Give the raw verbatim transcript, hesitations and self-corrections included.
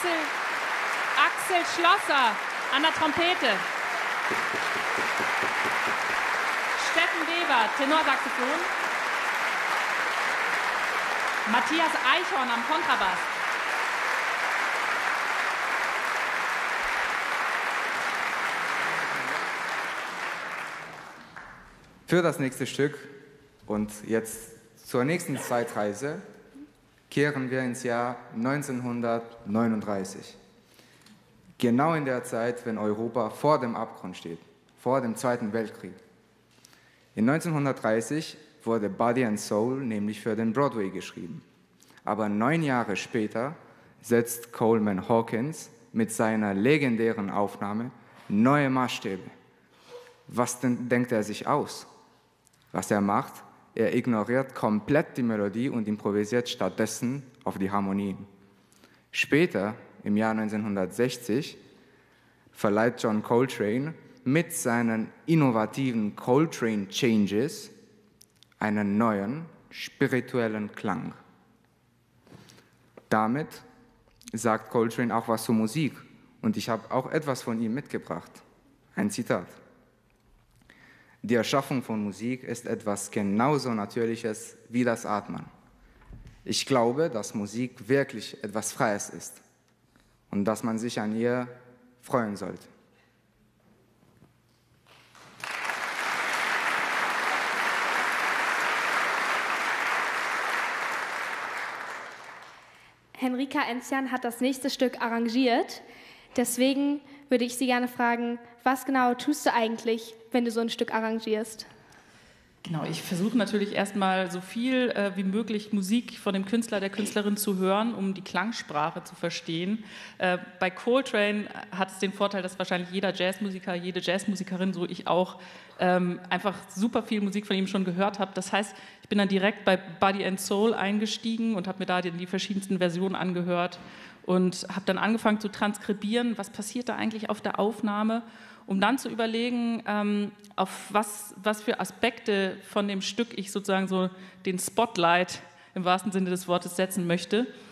Axel, Axel Schlosser an der Trompete. Steffen Weber, Tenorsaxophon. Matthias Eichhorn am Kontrabass. Für das nächste Stück und jetzt zur nächsten Zeitreise kehren wir ins Jahr neunzehnhundertneununddreißig. Genau in der Zeit, wenn Europa vor dem Abgrund steht, vor dem Zweiten Weltkrieg. In neunzehnhundertdreißig wurde Body and Soul nämlich für den Broadway geschrieben. Aber neun Jahre später setzt Coleman Hawkins mit seiner legendären Aufnahme neue Maßstäbe. Was denn denkt er sich aus? Was er macht, er ignoriert komplett die Melodie und improvisiert stattdessen auf die Harmonien. Später, im Jahr neunzehnhundertsechzig, verleiht John Coltrane mit seinen innovativen Coltrane Changes einen neuen, spirituellen Klang. Damit sagt Coltrane auch was zur Musik und ich habe auch etwas von ihm mitgebracht. Ein Zitat. Die Erschaffung von Musik ist etwas genauso Natürliches wie das Atmen. Ich glaube, dass Musik wirklich etwas Freies ist und dass man sich an ihr freuen sollte. Henrika Enzian hat das nächste Stück arrangiert. Deswegen würde ich Sie gerne fragen, was genau tust du eigentlich, wenn du so ein Stück arrangierst? Genau, ich versuche natürlich erstmal so viel äh, wie möglich Musik von dem Künstler, der Künstlerin zu hören, um die Klangsprache zu verstehen. Äh, bei Coltrane hat es den Vorteil, dass wahrscheinlich jeder Jazzmusiker, jede Jazzmusikerin, so ich auch, ähm, einfach super viel Musik von ihm schon gehört habe. Das heißt, ich bin dann direkt bei Body and Soul eingestiegen und habe mir da die, die verschiedensten Versionen angehört und habe dann angefangen zu transkribieren, was passiert da eigentlich auf der Aufnahme, um dann zu überlegen, ähm, auf was, was für Aspekte von dem Stück ich sozusagen so den Spotlight im wahrsten Sinne des Wortes setzen möchte.